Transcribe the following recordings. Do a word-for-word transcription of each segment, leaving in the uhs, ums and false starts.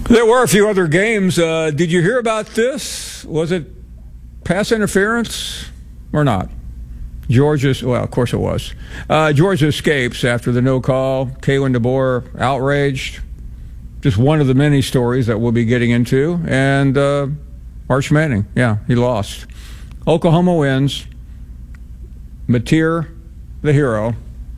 There were a few other games. Uh, did you hear about this? Was it pass interference or not? Georgia, well, of course it was. Uh, Georgia escapes after the no call. Kalen DeBoer outraged. Just one of the many stories that we'll be getting into. And uh, Arch Manning, yeah, he lost. Oklahoma wins. Mateer, the hero.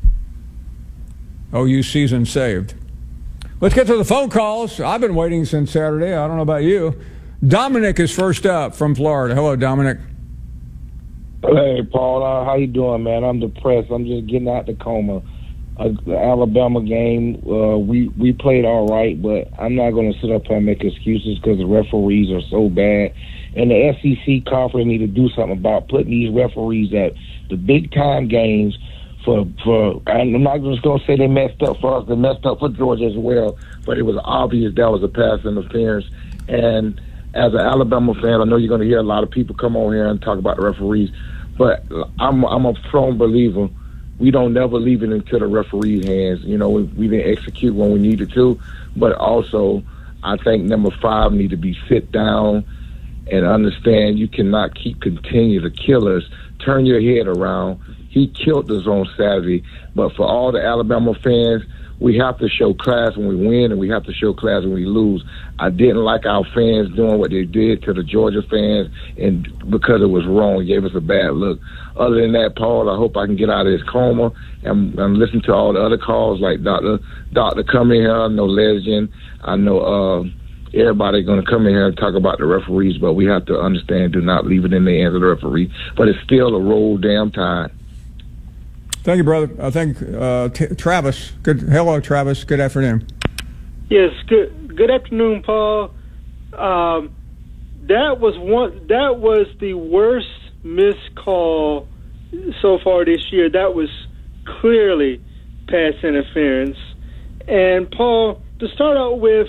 O U season saved. Let's get to the phone calls. I've been waiting since Saturday. I don't know about you. Dominic is first up from Florida. Hello, Dominic. Hey, Paul. Uh, how you doing, man? I'm depressed. I'm just getting out the coma. Uh, the Alabama game, uh, we, we played all right, but I'm not going to sit up here and make excuses because the referees are so bad. And the S E C conference need to do something about putting these referees at the big-time games for, for I'm not just going to say they messed up for us. They messed up for Georgia as well, but it was obvious that was a pass interference. And as an Alabama fan, I know you're going to hear a lot of people come on here and talk about the referees, but I'm, I'm a strong believer we don't never leave it into the referee's hands. You know, we, we didn't execute when we needed to, but also I think number five need to be sit down and understand you cannot keep continue to kill us. Turn your head around. He killed us on Saturday, but for all the Alabama fans, we have to show class when we win, and we have to show class when we lose. I didn't like our fans doing what they did to the Georgia fans, and because it was wrong, it gave us a bad look. Other than that, Paul, I hope I can get out of this coma and, and listen to all the other calls like Doctor Doctor come in here. I know Legend. I know uh, everybody going to come in here and talk about the referees, but we have to understand, do not leave it in the hands of the referee. But it's still a roll damn tide. Thank you, brother. I think uh, t- Travis. Good. Hello, Travis. Good afternoon. Yes. Good. Good afternoon, Paul. Um, that was one. That was the worst missed call so far this year. That was clearly pass interference. And Paul, to start out with,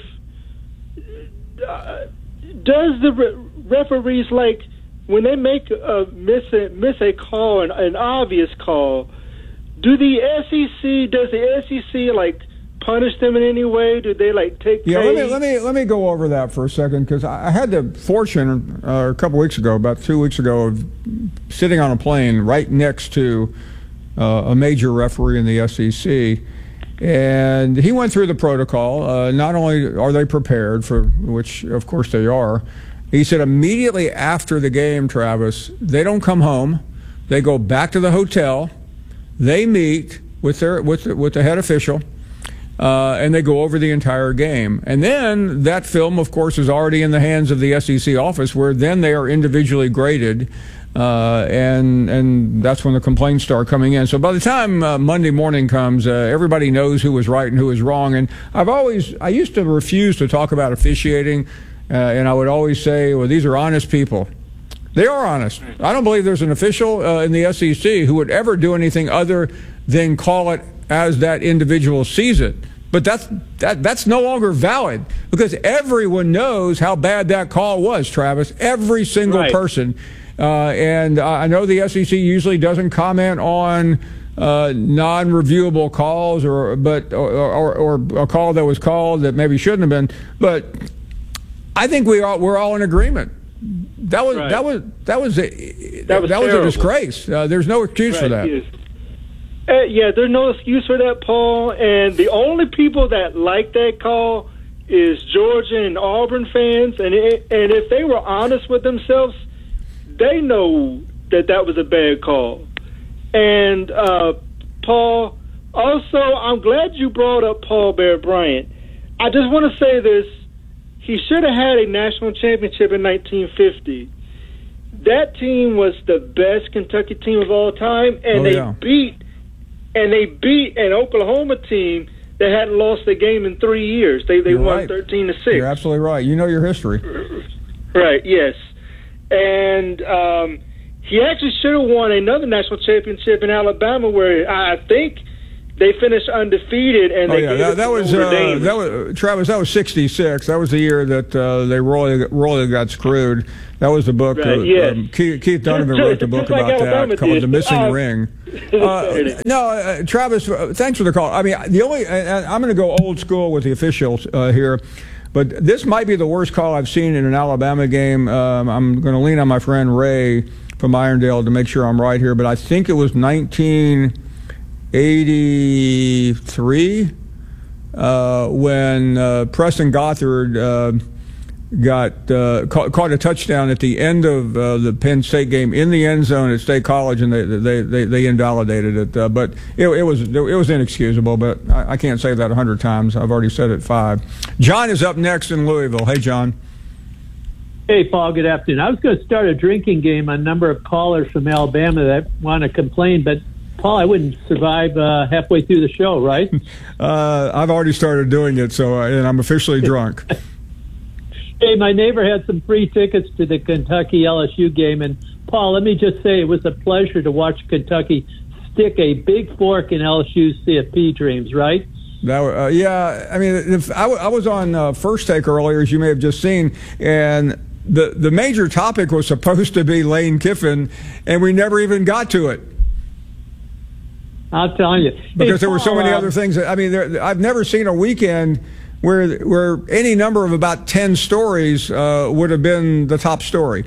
uh, does the re- referees like when they make a miss a, miss a call, an, an obvious call? Do the S E C, does the S E C, like, punish them in any way? Do they, like, take Yeah, let me, pay? let me let me go over that for a second, because I, I had the fortune uh, a couple weeks ago, about two weeks ago, of sitting on a plane right next to uh, a major referee in the S E C, and he went through the protocol. Uh, not only are they prepared, for which, of course, they are, he said immediately after the game, Travis, they don't come home. They go back to the hotel. They meet with their with the, with the head official, uh, and they go over the entire game. And then that film, of course, is already in the hands of the S E C office, where then they are individually graded, uh, and and that's when the complaints start coming in. So by the time uh, Monday morning comes, uh, everybody knows who was right and who was wrong. And I've always I used to refuse to talk about officiating, uh, and I would always say, well, these are honest people. They are honest. I don't believe there's an official uh, in the S E C who would ever do anything other than call it as that individual sees it. But that's that that's no longer valid, because everyone knows how bad that call was, Travis. Every single right. person. Uh, and I know the S E C usually doesn't comment on uh, non-reviewable calls, or but or, or, or a call that was called that maybe shouldn't have been. But I think we are we're all in agreement. That was right. that was that was a, that was, that was a disgrace. Uh, there's no excuse right, for that. Yes. Uh, yeah, there's no excuse for that, Paul. And the only people that like that call is Georgia and Auburn fans. And it, and if they were honest with themselves, they know that that was a bad call. And uh, Paul, also, I'm glad you brought up Paul Bear Bryant. I just want to say this. He should have had a national championship in nineteen fifty. That team was the best Kentucky team of all time, and oh, they yeah. beat and they beat an Oklahoma team that hadn't lost a game in three years. They they You're won right. thirteen to six. You're absolutely right. You know your history. Right. Yes. And um, he actually should have won another national championship in Alabama, where I think they finished undefeated, and oh they yeah, gave that, it that to was Notre uh, Dame. that was Travis. That was sixty-six. That was the year that uh, they royally royally got screwed. That was the book. Right, uh, yes. um, Keith, Keith Donovan wrote the book Just like about Alabama that called did. "The Missing Uh, Ring." Uh, no, uh, Travis. Uh, thanks for the call. I mean, the only and I'm going to go old school with the officials uh, here. But this might be the worst call I've seen in an Alabama game. Um, I'm going to lean on my friend Ray from Irondale to make sure I'm right here. But I think it was nineteen eighty-three uh, when uh, Preston Gothard uh, got uh, ca- caught a touchdown at the end of uh, the Penn State game in the end zone at State College, and they they they, they invalidated it. Uh, but it, it was it was inexcusable. But I, I can't say that a hundred times. I've already said it five. John is up next in Louisville. Hey, John. Hey, Paul, good afternoon. I was going to start a drinking game on a number of callers from Alabama that want to complain, but Paul, I wouldn't survive uh, halfway through the show, right? uh, I've already started doing it, so uh, and I'm officially drunk. Hey, my neighbor had some free tickets to the Kentucky L S U game, and Paul, let me just say it was a pleasure to watch Kentucky stick a big fork in L S U's C F P dreams, right? That, uh, yeah, I mean, if I, w- I was on uh, First Take earlier, as you may have just seen, and the the major topic was supposed to be Lane Kiffin, and we never even got to it. I'll tell you. Because hey, there were so Paul, many uh, other things. That, I mean, there, I've never seen a weekend where where any number of about ten stories uh, would have been the top story.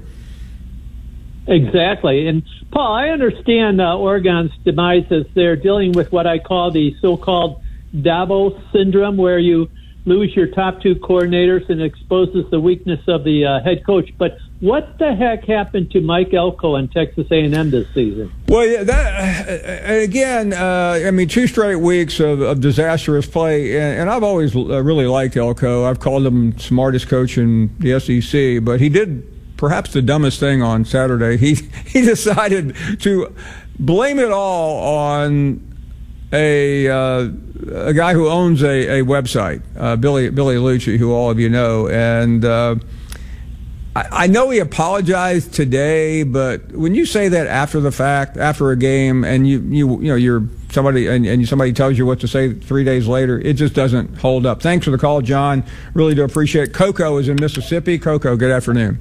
Exactly. And, Paul, I understand uh, Oregon's demise as they're dealing with what I call the so-called Davos syndrome, where you lose your top two coordinators and exposes the weakness of the uh, head coach. But what the heck happened to Mike Elko and Texas A and M this season? Well, yeah, that uh, again, uh, I mean, two straight weeks of, of disastrous play, and, and I've always uh, really liked Elko. I've called him smartest coach in the S E C, but he did perhaps the dumbest thing on Saturday. He he decided to blame it all on a uh, a guy who owns a, a website, uh, Billy Billy Lucci, who all of you know, and uh, I, I know he apologized today, but when you say that after the fact, after a game, and you you you know you're somebody and, and somebody tells you what to say three days later, it just doesn't hold up. Thanks for the call, John. Really do appreciate it. Coco is in Mississippi. Coco, good afternoon.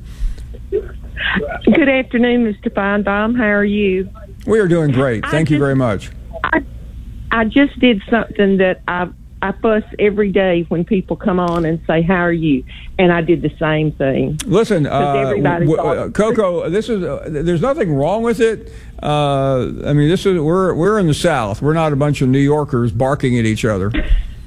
Good afternoon, Mister Feinbaum. How are you? We are doing great. Thank I you just, very much. I, I just did something that I I fuss every day when people come on and say, "How are you?" And I did the same thing. Listen, uh, everybody's w- uh, Coco, this is uh, there's nothing wrong with it. Uh, I mean, this is we're we're in the South. We're not a bunch of New Yorkers barking at each other.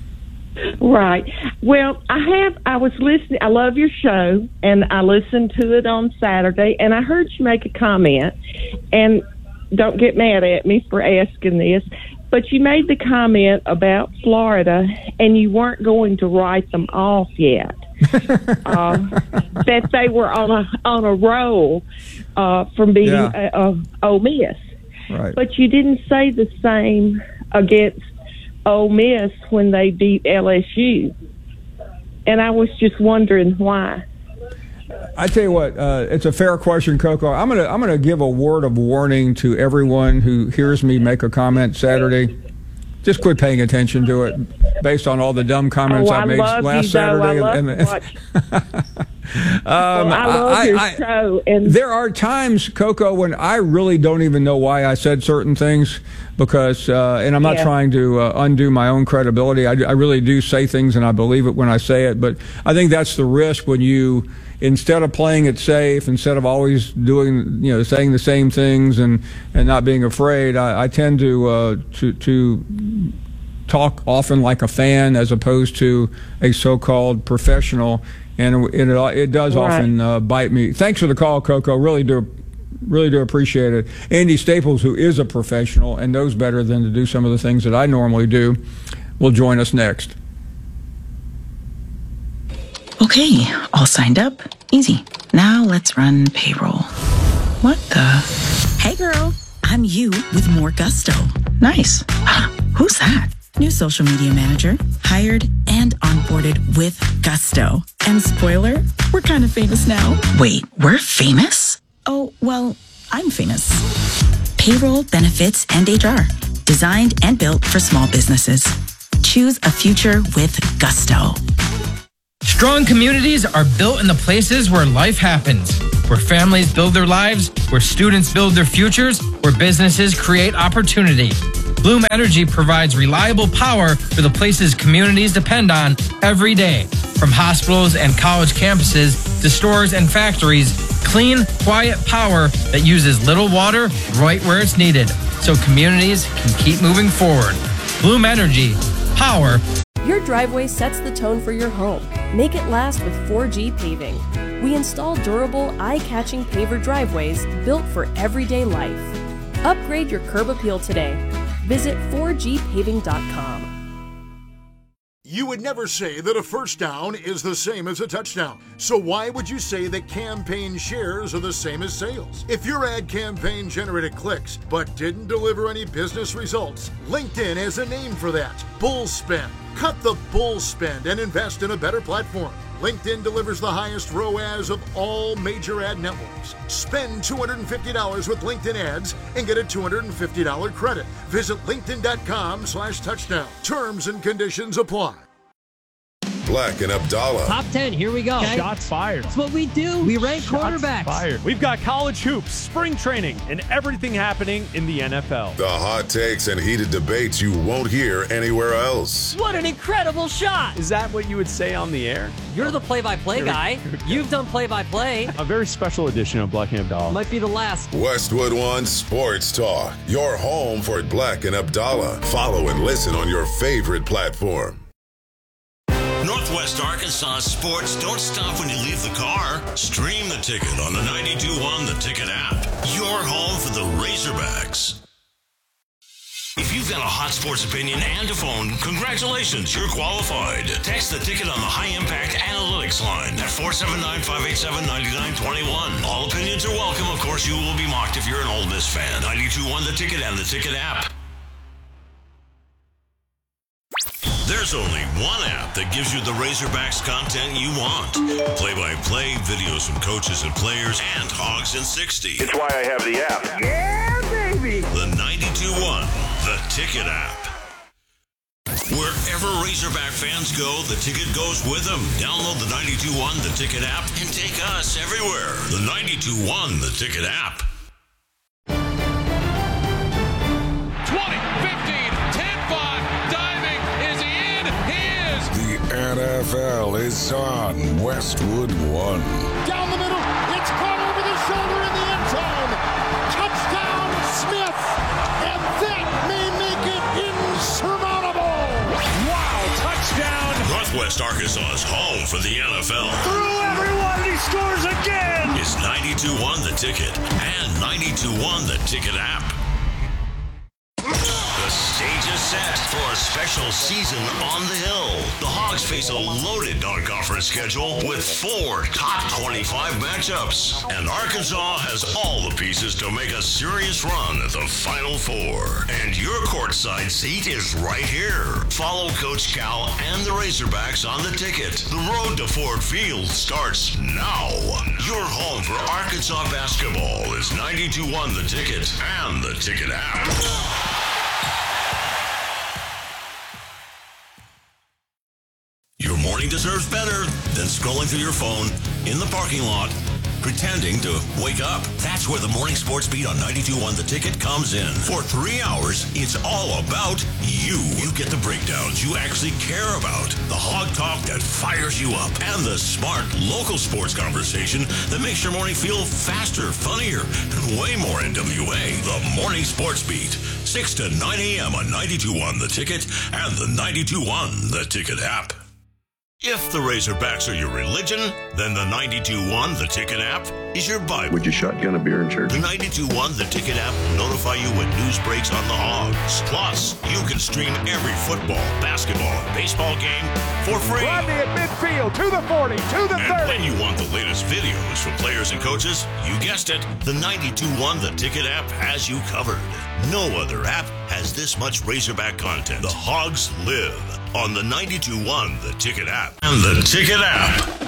Right. Well, I have. I was listening. I love your show, and I listened to it on Saturday, and I heard you make a comment. And don't get mad at me for asking this, but you made the comment about Florida, and you weren't going to write them off yet. uh, that they were on a on a roll uh, from being Yeah. uh, uh, Ole Miss. Right. But you didn't say the same against Ole Miss when they beat L S U. And I was just wondering why. I tell you what, uh, it's a fair question, Coco. I'm gonna I'm gonna give a word of warning to everyone who hears me make a comment Saturday. Just quit paying attention to it, based on all the dumb comments Oh, I I made love last you, though. Saturday. I love and, and, to watch. um, Well, I love I- your I- show. And There are times, Coco, when I really don't even know why I said certain things because, uh, and I'm not Yeah. trying to uh, undo my own credibility. I, I really do say things and I believe it when I say it, but I think that's the risk when you, instead of playing it safe, instead of always doing, you know, saying the same things and, and not being afraid, I, I tend to, uh, to, to talk often like a fan as opposed to a so-called professional. And it, it does Right. often uh, bite me. Thanks for the call, Coco. Really do, really do appreciate it. Andy Staples, who is a professional and knows better than to do some of the things that I normally do, will join us next. Okay, all signed up. Easy. Now let's run payroll. What the? Hey girl, I'm you with more gusto. Nice. Who's that? New social media manager, hired and onboarded with gusto. And spoiler, we're kind of famous now. Wait, we're famous? Oh, well, I'm famous. Payroll, benefits, and H R. designed and built for small businesses. Choose a future with Gusto. Strong communities are built in the places where life happens, where families build their lives, where students build their futures, where businesses create opportunity. Bloom Energy provides reliable power for the places communities depend on every day. From hospitals and college campuses to stores and factories, clean, quiet power that uses little water right where it's needed, so communities can keep moving forward. Bloom Energy. Power. Your driveway sets the tone for your home. Make it last with four G Paving. We install durable, eye-catching paver driveways built for everyday life. Upgrade your curb appeal today. Visit four G paving dot com. You would never say that a first down is the same as a touchdown. So why would you say that campaign shares are the same as sales? If your ad campaign generated clicks but didn't deliver any business results, LinkedIn has a name for that: bull spend. Cut the bull spend and invest in a better platform. LinkedIn delivers the highest R O A S of all major ad networks. Spend two hundred fifty dollars with LinkedIn ads and get a two hundred fifty dollars credit. Visit linkedin.com slash touchdown. Terms and conditions apply. Black and Abdallah. Top ten, here we go. Okay. Shots fired. That's what we do. We rank Shots quarterbacks. Fired. We've got college hoops, spring training, and everything happening in the N F L. The hot takes and heated debates you won't hear anywhere else. What an incredible shot. Is that what you would say on the air? You're the play-by-play guy. You've done play-by-play. A very special edition of Black and Abdallah. Might be the last. Westwood One Sports Talk. Your home for Black and Abdallah. Follow and listen on your favorite platform. Northwest Arkansas sports don't stop when you leave the car. Stream the Ticket on the ninety-two point one The Ticket app. Your home for the Razorbacks. If you've got a hot sports opinion and a phone, congratulations, you're qualified. Text the Ticket on the High Impact Analytics line at four seven nine, five eight seven, nine nine two one. All opinions are welcome. Of course, you will be mocked if you're an Ole Miss fan. ninety-two point one The Ticket and the Ticket app. There's only one app that gives you the Razorbacks content you want. Play-by-play, videos from coaches and players, and Hogs in sixty. It's why I have the app. Yeah, baby! The ninety-two point one The Ticket app. Wherever Razorback fans go, the Ticket goes with them. Download the ninety-two point one The Ticket app and take us everywhere. The ninety-two point one The Ticket app. twenty, fifteen, ten, five, diving. Is he in? He is. The N F L is on Westwood One. Down the middle, it's caught over the shoulder in the end zone. Touchdown, Smith. And that may make it insurmountable. Wow, touchdown. Northwest Arkansas's home for the N F L. Through everyone, he scores again. Is ninety-two point one The Ticket and ninety-two point one The Ticket app. The stage is set for a special season on the Hill. The Hogs face a loaded non-conference schedule with four top twenty-five matchups. And Arkansas has all the pieces to make a serious run at the Final Four. And your courtside seat is right here. Follow Coach Cal and the Razorbacks on the Ticket. The road to Ford Field starts now. Your home for Arkansas basketball is ninety-two point one The Ticket and the Ticket app. Your morning deserves better than scrolling through your phone in the parking lot, pretending to wake up. That's where the Morning Sports Beat on ninety-two point one The Ticket comes in. For three hours, it's all about you. You get the breakdowns you actually care about, the hog talk that fires you up, and the smart local sports conversation that makes your morning feel faster, funnier, and way more N W A. The Morning Sports Beat, six to nine a.m. on ninety-two point one The Ticket and the ninety-two point one The Ticket app. If the Razorbacks are your religion, then the ninety-two point one The Ticket app is your Bible. Would you shotgun a beer in church? The ninety-two point one The Ticket app will notify you when news breaks on the Hogs. Plus, you can stream every football, basketball, and baseball game for free. Rodney at midfield, to the forty, to the and thirty. when you want the latest videos from players and coaches, you guessed it, the ninety-two point one The Ticket app has you covered. No other app has this much Razorback content. The Hogs live on the ninety-two point one The Ticket app and the Ticket app.